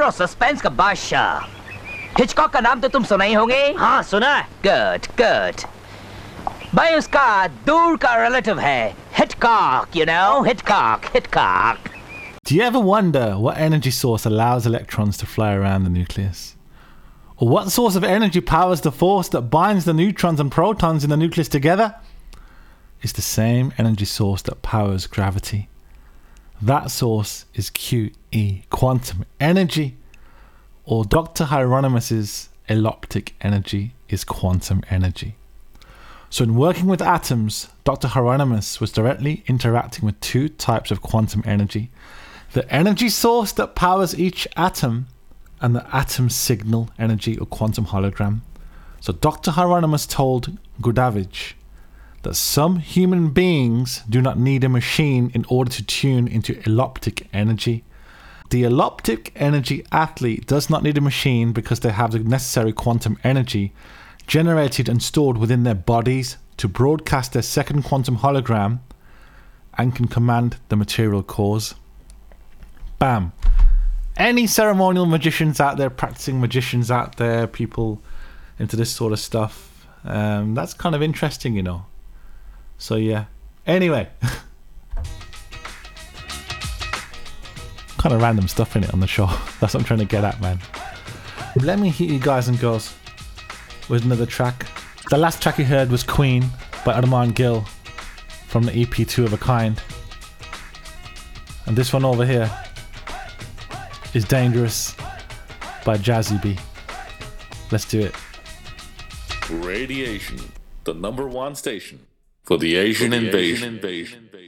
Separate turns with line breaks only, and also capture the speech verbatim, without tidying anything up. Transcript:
और सस्पेंस का बादशाह। हिचकॉक का नाम तो तुम सुना ही होंगे।
हाँ सुना है।
Good good. भाई उसका दूर का रिलेटिव है Hitchcock, you know, Hitchcock, Hitchcock.
Do you ever wonder what energy source allows electrons to fly around the nucleus? Or what source of energy powers the force that binds the neutrons and protons in the nucleus together? It's the same energy source that powers gravity. That source is Q E, quantum energy. Or Doctor Hieronymus's eloptic energy is quantum energy. So in working with atoms, Doctor Hieronymus was directly interacting with two types of quantum energy. The energy source that powers each atom and the atom signal energy or quantum hologram. So Doctor Hieronymus told Gudavich that some human beings do not need a machine in order to tune into eloptic energy. The eloptic energy athlete does not need a machine because they have the necessary quantum energy generated and stored within their bodies to broadcast their second quantum hologram and can command the material cause. Bam. Any ceremonial magicians out there, practicing magicians out there, people into this sort of stuff, um, that's kind of interesting, you know. So yeah. Anyway. Kind of random stuff in it on the show. That's what I'm trying to get at, man. Let me hit you guys and girls with another track. The last track you heard was Queen by Armand Gill from the E P Two of a Kind. And this one over here is Dangerous by Jazzy B. Let's do it.
Radiation, the number one station for the Asian, for the invasion. Asian invasion.